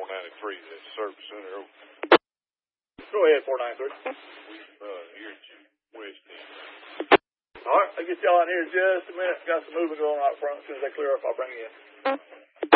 493, that's Service Center. Go ahead, 493. Here at you, West End. All right, I'll get y'all in here in just a minute. Got some moving going on out front. As soon as they clear up, I'll bring you in.